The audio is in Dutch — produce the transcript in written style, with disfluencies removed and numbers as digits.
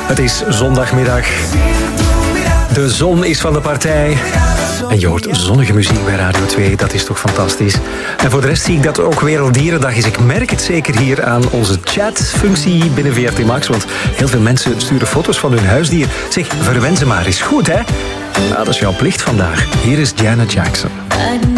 Het is zondagmiddag. De zon is van de partij. En je hoort zonnige muziek bij Radio 2. Dat is toch fantastisch. En voor de rest zie ik dat het ook Werelddierendag is. Ik merk het zeker hier aan onze chatfunctie binnen VRT Max. Want heel veel mensen sturen foto's van hun huisdier. Zeg, verwen ze maar. Is goed, hè? Nou, dat is jouw plicht vandaag. Hier is Janet Jackson.